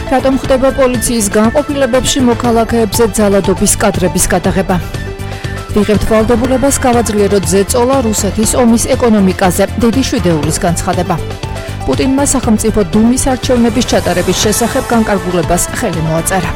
რატომ ხდება პოლიციის განყოფილებებში მოქალაქეებზე ძალადობის კადრების გადაღება? ვიღებთ ვალდებულებას გავაძლიეროთ ზეწოლა რუსეთის ომის ეკონომიკაზე, დიდი შვიდეულის განცხადება. პუტინმა სახელმწიფო დუმის არჩევნების ჩატარების შესახებ განკარგულებას ხელი მოაწერა.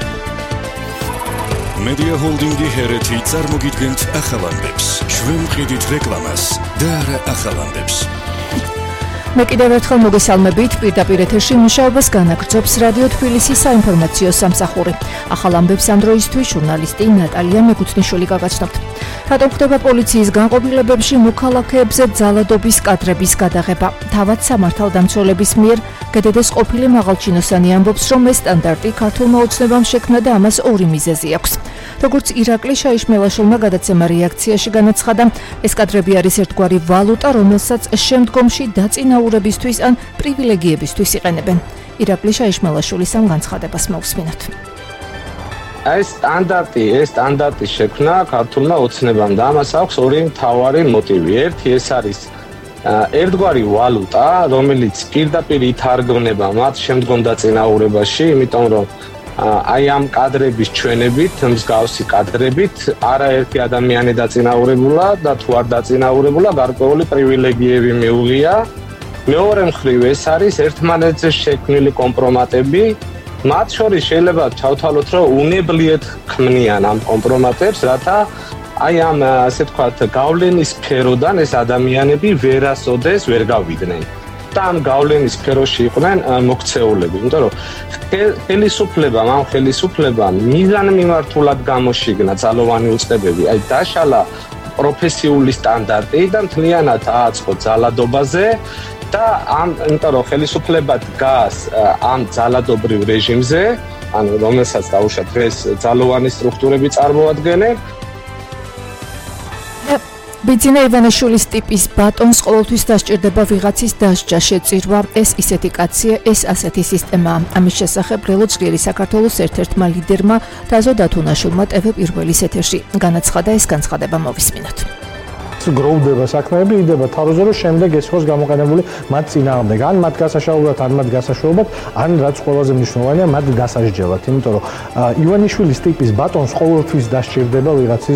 Media Holding-ი ჰერეთი წარმოგიდგენთ ახალ-ამბებს. ჩვენ ვყიდით რეკლამას და არა ახალ-ამბებს. მე კიდევ ერთხელ მოგესალმებით, პირდაპირ ეთერში მუშაობას განაგრძობს რადიო თბილისის საინფორმაციო სამსახური. ახალ ამბებს ამ დროისთვის ჟურნალისტი ნატალია მეგუთნიშვილი გაგაცნობთ. რატომ ხდება პოლიციის განყოფილებებში მოქალაქეებზე ძალადობის კადრების გადაღება? თავად სამართალდამცველების მიერ გედედეს ყოფილი მაღალჩინოსანი ამბობს, რომ ეს სტანდარტი ქართულმა ოცნებამ შექმნა და ამას ორი მიზეზი აქვს. როგორც ირაკლი შაიშმელაშვილმა გადაცემა რეაქციაში განაცხადა, ეს კადრები არის ერთგვარი ვალუტა, რომელსაც შემდგომში დაწინაურებისთვის ან პრივილეგიებისთვის იყენებენ. ირაკლი შაიშმელაშვილის ამ განცხადებას მოვსმინოთ. ეს სტანდარტი შექმნა ქართულმა ოცნებამ და ამას აქვს ორი მთავარი მოტივი. ერთი ეს არის ერთგვარი ვალუტა, რომელიც პირდაპირ ითარგმნება მათ შემდგომ დაწინაურებაში, იმიტომ რომ აი ამ კადრების ჩვენებით, მსგავსი კადრებით არაერთი ადამიანი დაწინაურებულა და თუ არ დაწინაურებულა, გარკვეული პრივილეგიები მიუღია. მეორე მხრივ ეს არის ერთმანეთზე შექმნილი კომპრომატები. მათ შორის შეიძლება ჩავთვალოთ, რომ უნებლიეთ ქმნიან ამ კომპრომატებს, რათა აი ამ ასე ვთქვათ გავლენის სფეროდან ეს ადამიანები ვერასოდეს ვერ გავიდნენ. და ამ გავლენის სფეროში იყვნენ მოქცეულები, იმიტომ რომ ხელისუფლებამ მიზანმიმართულად გამოშიგნა ძალოვანი უწყებები, აი დაშალა პროფესიული სტანდარტი და მთლიანად ააწყო ძალადობაზე და იმიტომ რომ ხელისუფლება დგას ამ ძალადობრივ რეჟიმზე, ანუ რომელსაც დაუშვათ დღეს ძალოვანი სტრუქტურები წარმოადგენენ. ბიძინა ივანიშვილის ტიპის ბატონს ყოველთვის დასჭირდება ვიღაცის დასჯა, შეწირვა, ეს ისეთი კაცია, ეს ასეთი სისტემაა. ამის შესახებ ბრელო ძლიერი საქართველოს ერთ-ერთმა ლიდერმა დაზო დათუნაშვილმა TV პირველის ეთერში განაცხადა, ეს განცხადება მოვისმინოთ. გროვდება საქმეები, იდება თავზე, რომ შემდეგ ეს ხოს გამოყენებული მათ წინააღმდეგ, ან მათ გასაშაობად, ან მათ გასაშოობად, ან რაც ყველაზე მნიშვნელოვანია, მათ გასაჯდელად, იმიტომ რომ ივანიშვილის ტიპის ბატონს ყოველთვის დასჭირდება ვიღაცის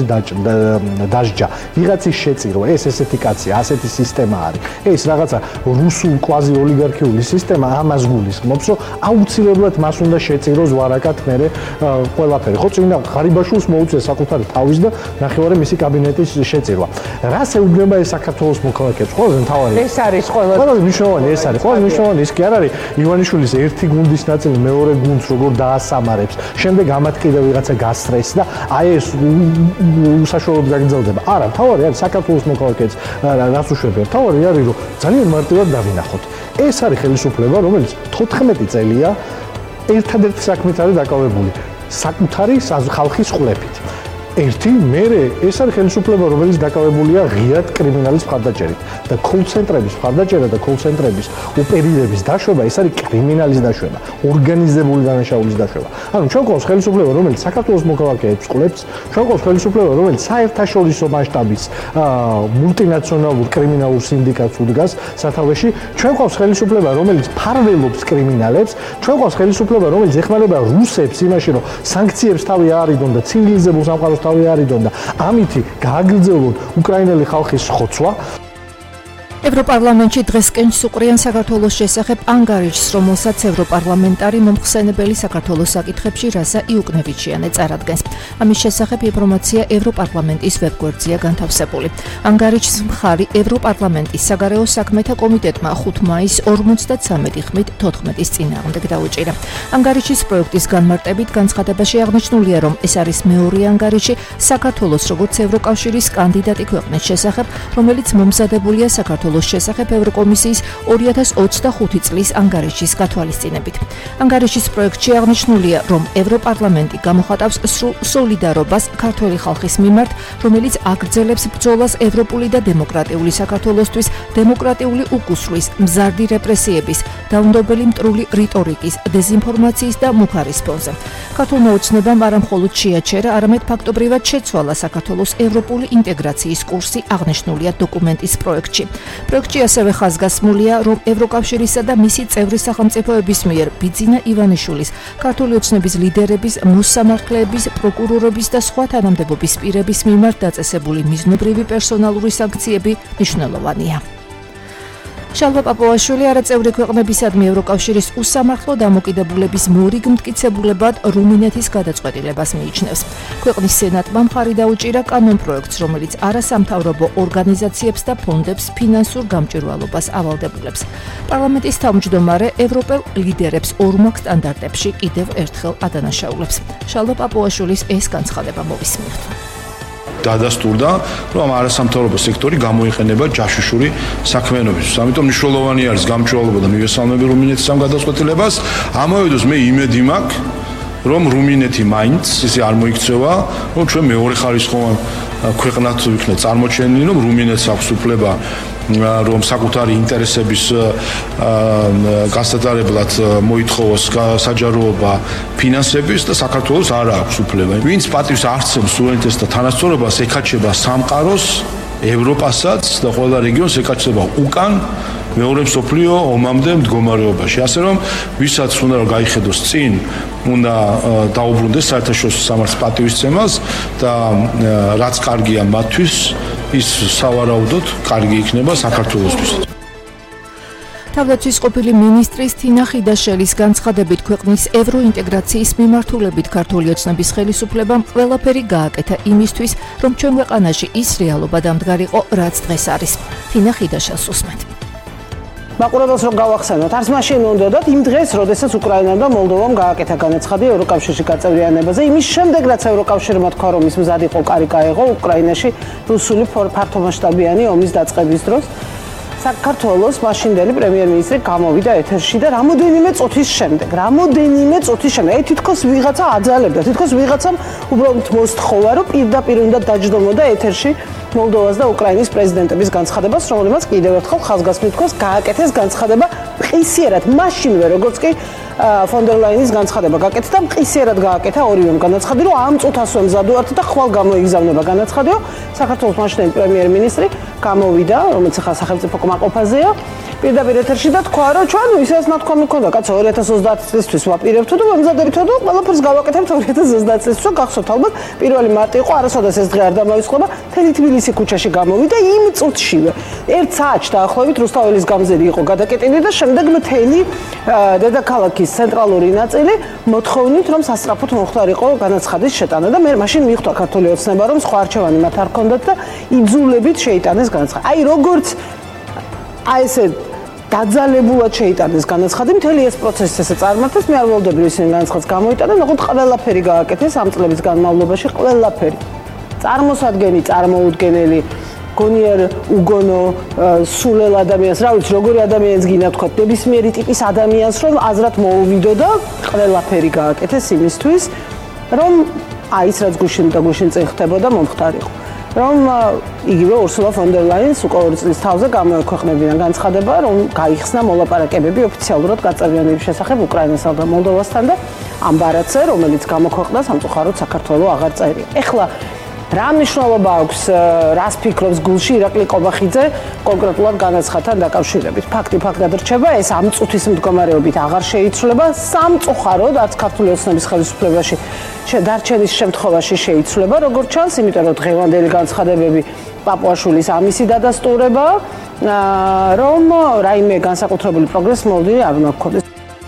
დასჯა, ვიღაცის შეწირვა, ეს ესეთი კაცია, ასეთი სისტემა არის. ეს რაღაცა რუსულ კვაზი ოლიგარქიული სისტემა ამას გულისხმობს, რომ აუცილებლად მას უნდა შეწიროს ვარაკად მერე ყველაფერი. ხო, წინა ღარიბაშვილს მოუწია საკუთარი თავის და ნახევარი მისი კაბინეტის შეწირვა. რას ეუბნება ეს საქართველოს მოქალაქეებს? ყველაზე მთავარი ეს არის ყველაზე მნიშვნელოვანი, ეს არის ყველაზე მნიშვნელოვანი, ის კი არ არის ივანიშვილის ერთი გუნდის ნაწილი მეორე გუნდს როგორ დაასამარებს, შემდეგ ამათ კიდევ ვიღაცა გასწრეს და აი ეს უსაშუალოდ გაგრძელდება. არა, მთავარი არის საქართველოს მოქალაქეებს რას უშვებია. მთავარი არის რომ ძალიან მარტივად დავინახოთ. ეს არის ხელისუფლება, რომელიც 14 წელია ერთადერთი საქმით არის დაკავებული, საკუთარი ხალხის ყლეფით. ერთი მერე ეს არის ხელისუფლება, რომელიც დაკავებულია ღიად კრიმინალის მხარდაჭერით და კოლ-ცენტრების მხარდაჭერა და კოლ-ცენტრების ოპერირების დაშვება, ეს არის კრიმინალის დაშვება, ორგანიზებული დანაშაულის დაშვება. ანუ ჩვენ გვყავს ხელისუფლება, რომელიც საქართველოს მოქალაქეებს ყლებს, ჩვენ გვყავს ხელისუფლება, რომელიც საერთაშორისო მასშტაბის მულტინაციონალურ კრიმინალურ სინდიკატს უდგას სათავეში, ჩვენ გვყავს ხელისუფლება, რომელიც ფარველობს კრიმინალებს, ჩვენ გვყავს ხელისუფლება, რომელიც ეხმარება რუსებს იმაში, რომ სანქციებს თავი აარიდონ და ცივილიზებულ სამყაროს თავი არიდონ და ამითი გააგრძელონ უკრაინელი ხალხის ხოცვა. ევროპარლამენტში დღეს კენჭს უყრიან საქართველოს შესახებ ანგარიშს, რომელსაც ევროპარლამენტარი მომხსენებელი საქართველოს საკითხებში რასა იუკნევიჩიანე წარადგენს. ამის შესახებ ინფორმაცია ევროპარლამენტის ვებგვერდზეა განთავსებული. ანგარიშის მხარი ევროპარლამენტის საგარეო საქმეთა კომიტეტმა 5 მაისს 53 ხმით 14-ის წინააღმდეგ დაუჭირა. ანგარიშის პროექტის განმარტებით განცხადებაში აღნიშნულია, რომ ეს არის მეორე ანგარიში საქართველოს როგორც ევროკავშირის კანდიდატი ქვეყნის შესახებ, რომელიც მომზადებულია საქართველოს შესახებ ევროკომისიის 2025 წლის ანგარიშის გათვალისწინებით. ანგარიშის პროექტში აღნიშნულია, რომ ევროპარლამენტი გამოხატავს სრულ სოლიდარობას ქართველი ხალხის მიმართ, რომელიც აგრძელებს ბრძოლას ევროპული და დემოკრატიული საქართველოსთვის, დემოკრატიული უკუსრვის, მზარდი რეპრესიების, დაუნდობელი მტრული რიტორიკის, დეზინფორმაციის და მუქარის ფონზე. ქართულმა ოცნებამ არა მხოლოდ შეაჩერა, არამედ ფაქტობრივად შეცვალა საქართველოს ევროპული ინტეგრაციის კურსი, აღნიშნულია დოკუმენტის პროექტში. პროექტში ასევე ხაზგასმულია, რომ ევროკავშირისა და მისი წევრი სახელმწიფოების მიერ ბიძინა ივანიშვილის, ქართული ოცნების ლიდერების, მოსამართლეების, პროკურორების და სხვა თანამდებობის პირების მიმართ დაწესებული მიზნობრივი პერსონალური სანქციები მნიშვნელოვანია. შალვა პაპუაშვილი არაწევრი ქვეყნებისადმი ევროკავშირის უსამართლო დამოკიდებულების მორიგ მტკიცებულებად რუმინეთის გადაწყვეტილებას მიიჩნევს. ქვეყნის სენატმა მხარი დაუჭირა კანონპროექტს, რომელიც არასამთავრობო ორგანიზაციებს და ფონდებს ფინანსურ გამჭვირვალობას ავალდებულებს. პარლამენტის თავმჯდომარე ევროპელ ლიდერებს ორმაგ სტანდარტებში კიდევ ერთხელ ადანაშაულებს. შალვა პაპუაშვილის ეს განცხადება მოვისმინოთ. დადასტურდა, რომ არასამთავრობო სექტორი გამოიყენება ჯაშუშური საქმიანობისთვის. ამიტომ მნიშვნელოვანი არის გამჭვირვალობა და მივესალმები რუმინეთის ამ გადაწყვეტილებას. ამავე დროს მე იმედი მაქვს, რომ რუმინეთი მაინც ისე არ მოიქცევა, რომ ჩვენ მეორე ხარისხოვან ქვეყნად ვიქნე წარმოჩენილი, რომ რუმინეთს აქვს უფლება რომ საკუთარი ინტერესების გასატარებლად მოითხოვოს საჯაროობა ფინანსების და საქართველოს არ აქვს უფლება. ვინც პატივს არცემს სუვერენიტეტს და თანასწორობას, ეკაჩება სამყაროს, ევროპასაც და ყველა რეგიონს ეკაჩება უკან მეორე მსოფლიო ომამდე მდგომარეობაში. ასე რომ ვისაც უნდა რომ გაიხედოს წინ, უნდა დაუბრუნდეს საერთაშორისო სამართლის პატივისცემას და რაც კარგია მათთვის, ის სავარაუდოდ კარგი იქნება საქართველოსთვის. თავდაცვის ყოფილი მინისტრის თინა ხიდაშელის განცხადებით, ქვეყნის ევროინტეგრაციის მიმართულებით ქართული ოცნების ხელისუფლებამ ყველაფერი გააკეთა იმისთვის, რომ ჩვენ ქვეყანაში ის რეალობა დამდგარიყო, რაც დღეს არის. თინა ხიდაშელს უსმენთ. მაყურებელს რომ გავახსენოთ, არც მაშინ უნდათ იმ დღეს, როდესაც უკრაინამ და მოლდოვამ გააკეთა განაცხადი ევროკავშირში გაწევრიანებაზე, იმის შემდეგ, რაც ევროკავშირმა თქვა, რომ ის მზად იყო კარი გაეღო უკრაინაში რუსული ფართომასშტაბიანი ომის დაწყების დროს, საქართველოს მაშინდელი პრემიერ-მინისტრი გამოვიდა ეთერში და რამოდენიმე წუთის შემდეგ, აი თითქოს ვიღაცა აძალებდა, თითქოს ვიღაცამ უბრალოდ მოსთხოვა, რომ პირდაპირ უნდა დაჯდომოდა ეთერში მოლდოვას და უკრაინის პრეზიდენტების განცხადებას, რომელმაც კიდევ ერთხელ ხაზგასმით თქოს გააკეთეს განცხადება მყისიერად, მაშინვე როგორც კი ფონ დერ ლაინის განცხადება გააკეთა და მყისიერად გააკეთა ორივემ განაცხადი, რომ ამ წუთასვე მზად ვართ და ხვალ გამოიგზავნება განაცხადიო. საქართველოს მაშინდელი პრემიერ-მინისტრი გამოვიდა, რომელიც ახლა სახელმწიფო კმაყოფაზეა, პირდაპირ ეთერში და თქვა, რომ ჩვენ ისეც ნათქვამი ქონდა, კაცო 2030 წლისთვის ვაპირებთ და ვემზადებთ და ყველაფერს გავაკეთებთ 2030 წლისთვის. გახსოვთ ალბათ, 1 მარტი იყო, არასოდეს ეს დღე არ დამოისხლება, მთელი თბილისი ქუჩაში გამოვიდა იმ წუთშივე. 1 საათში დაახლოებით რუსთაველის გამზირი იყო გადაკეტილი და შემდეგ მთელი დედაქალაქის ცენტრალური ნაწილი მოთხოვნით, რომ სასწრაფოდ მოხდარიყო განაცხადის შეტანა და მე მაშინ მიხვდა ქართული ოცნება, რომ სხვა არჩევანი მათ არ ქონდათ და იძულებით შეიტანეს განაცხადი. აი როგორც ესე დაძალებულად შეიტანეს განაცხადი, მთელი ეს პროცესი ესე წარმართეს, მე არ ველოდები ისინი განაცხადს გამოიტანენ, ოღონდ ყველაფერი გააკეთეს ამ წლების განმავლობაში, ყველაფერი. წარმოსადგენი, წარმოუდგენელი, გონიერ უგონო, სულელ ადამიანს, რა ვიცი, როგორი ადამიანს გინდა თქვა, ნებისმიერი ტიპის ადამიანს, რომ აზრად მოუვიდო და ყველაფერი გააკეთეს იმისთვის, რომ აი ის რაც გუშინ და გუშინ წინ ხდებოდა მომხდარიყო. რომ იგივე ურსულა ფონ დერ ლაინს უკვე 2 წლის თავზე გამოექვეყნებინა განცხადება, რომ გაიხსნა მოლაპარაკებები ოფიციალურად გაწევრიანების შესახებ უკრაინასა და მოლდოვასთან და ამ ბარათზე, რომელიც გამოქვეყნდა სამწუხაროდ საქართველოს აღარ წერია. ეხლა რა მნიშვნელობა აქვს, რას ფიქრობს გულში ირაკლი ყობახიძე კონკრეტულად განაცხადთან დაკავშირებით? ფაქტი ფაქტად რჩება, ეს ამ წუთის მდგომარეობით აღარ შეიცვლება, სამწუხაროდ არც ქართული ოცნების ხელისუფლებაში დარჩენის შემთხვევაში შეიცვლება, როგორც ჩანს, იმიტომ რომ დღევანდელი განცხადებები პაპუაშვილის ამისი დადასტურება, რომ რაიმე განსაკუთრებული პროგრესი მოლოდინი არ უნდა გქონდეს.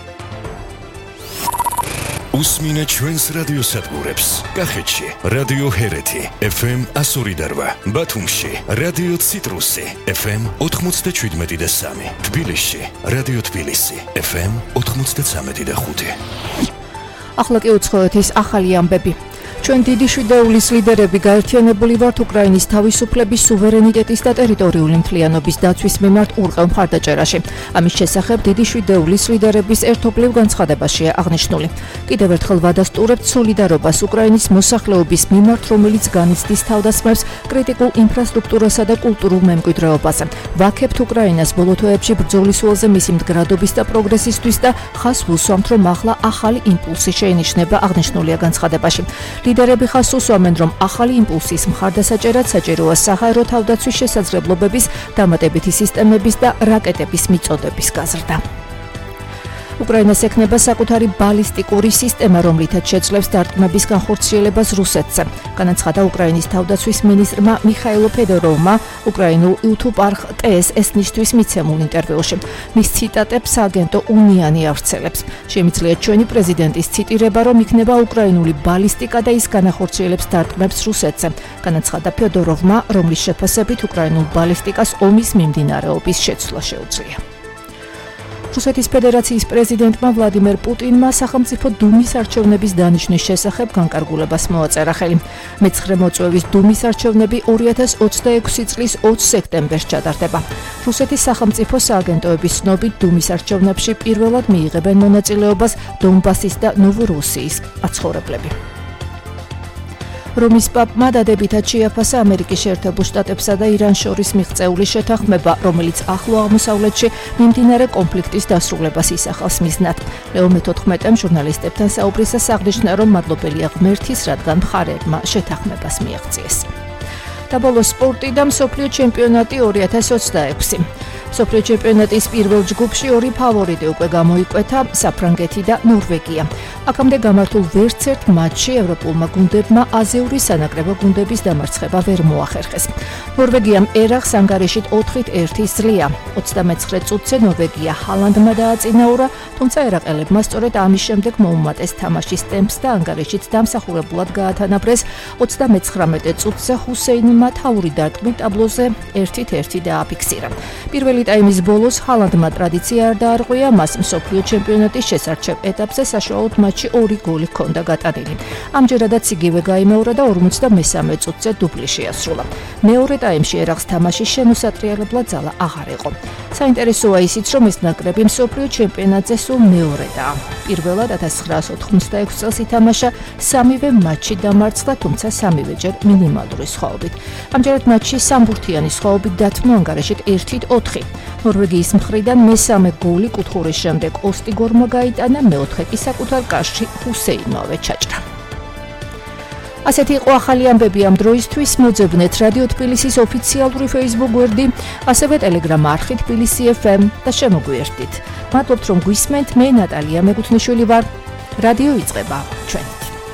უსმინე ჩვენს რადიოსადგურებს. კახეთში რადიო ჰერეთი FM 102.8, ბათუმში რადიო ციტრუსი FM 97.3, თბილისში რადიო თბილისი FM 93.5. ახლა კი უცხოეთის ახალი ამბები. ჩვენ დიდი შვიდეულის ლიდერები გაერთიანებული ვართ უკრაინის თავისუფლების, სუვერენიტეტის და ტერიტორიული მთლიანობის დაცვის მიმართ ურყევ მხარდაჭერაში. ამის შესახებ დიდი შვიდეულის ლიდერების ერთობლივ განცხადებაშია აღნიშნული. კიდევ ერთხელ ვადასტურებთ სოლიდარობას უკრაინის მოსახლეობის მიმართ, რომელიც განიცდის თავდასხმებს კრიტიკულ ინფრასტრუქტურასა და კულტურულ მემკვიდრეობაზე. ვაქებთ უკრაინას ბოლო თვეებში ბრძოლის ველზე მისი მდგრადობის და პროგრესისთვის და ხაზს ვუსვამთ, რომ ახლა ახალი იმპულსი შეინიშნება, აღნიშნულია განცხადებაში. ლიდერები ხაზს უსვამენ, რომ ახალი იმპულსის მხარდასაჭერად საჭიროა საჰაერო თავდაცვის შესაძლებლობების, დამატებითი სისტემების და რაკეტების მიწოდების გაზრდა. უკრაინას ექნება საკუთარი ბალისტიკური სისტემა, რომლითაც შეძლებს დარტყმების განხორციელებას რუსეთზე. განაცხადა უკრაინის თავდაცვის მინისტრმა მიხაილო ფედოროვმა უკრაინულ YouTube არხ TSS-ისთვის მიცემულ ინტერვიუში. მის ციტატებს აგენტო უნიანი ავრცელებს. შემიძლია ჩვენი პრეზიდენტის ციტირება, რომ იქნება უკრაინული ბალისტიკა და ის განახორციელებს დარტყმებს რუსეთზე. განაცხადა ფედოროვმა, რომლის შეფასებით უკრაინულ ბალისტიკას ომის მიმდინარეობის შეცვლა შეუძლია. რუსეთის ფედერაციის პრეზიდენტმა ვლადიმერ პუტინმა სახელმწიფო დუმის არჩევნების დანიშნვის შესახებ განკარგულებას მოაწერა ხელი. მე-9 მოწვევის დუმის არჩევნები 2026 წლის 20 სექტემბერს ჩატარდება. რუსეთის სახელმწიფო სააგენტოების ცნობით დუმის არჩევნებში პირველად მიიღებენ მონაწილეობას დონბასის და ნოვოროსიის მაცხოვრებლები. რომის პაპმა დადებითად შეაფასა ამერიკის შეერთებულ შტატებსა და իրანს შორის მიღწეული შეთანხმება, რომელიც ახლო აღმოსავლეთში მიმდინარე კონფლიქტის დასრულებას ისახავს მიზნად. ლეო მე-14-მ ჟურნალისტებთან საუბრისას აღნიშნა, რომ მადლობელია ღმერთის, რადგან მხარეებმა შეთანხმებას მიაღწიეს. და ბოლოს სპორტი და მსოფლიო ჩემპიონატი 2026. მსოფლიო ჩემპიონატის პირველ ჯგუფში ორი ფავორიტი უკვე გამოიკვეთა, საფრანგეთი და ნორვეგია. აქამდე გამართულ ვერც ერთ მატჩში ევროპულმა გუნდებმა აზიური სანაკრებო გუნდების დამარცხება ვერ მოახერხეს. ნორვეგიამ ერახს ანგარიშით 4-1 სძლია. 29 წუთზე ნორვეგია ჰალანდმა დააწინაურა, თუმცა ერაყელებმა სწორედ ამის შემდეგ მოუმატეს თამაშის ტემპს და ანგარიშით დამსახურებულად გაათანაბრეს. 39 წუთზე ჰუსეინმა თავური დარტყმით ტაბლოზე 1-1 დააფიქსირა. პირველი ტაიმის ბოლოს ჰალანდმა ტრადიცია არ დაარღვია, მას მსოფლიო ჩემპიონატის შესარჩევ ეტაპზე საშუალოდ მატჩში 2 გოლი ჰქონდა გატანილი. ამჯერადაც იგივე გაიმეორა და 53 წუთზე დუბლი შეასრულა. მეორე ტაიმში ერახს თამაშის შემოსატრიალებლად ძალა აღარ იყო. საინტერესოა ისიც, რომ ეს ნაკრები მსოფლიო ჩემპიონატზე სულ მეორედაა. პირველად 1986 წელს ითამაშა, სამივე მატჩი დამარცხდა, თუმცა სამივეჯერ მინიმალური სხვაობით. ამჯერად მატჩი სამბურთიანი სხვაობით დათმო ანგარიშით 1-4. ნორვეგიის მხრიდან მესამე გოლი კუთხურის შემდეგ ოსტიგორმა გაიტანა, მეოთხე კი საკუთარ კარში ჰუსეინმავე ჩაჭრა. ასეთი იყო ახალი ამბები ამ დროისთვის. მოძებნეთ რადიო თბილისის ოფიციალური Facebook გვერდი, ასევე Telegram არხი თბილისი FM და შემოგვიერთდით. მადლობთ რომ გვისმენთ. მე ნატალია მეგუთნიშვილი ვარ. რადიო იწყება ჩვენ.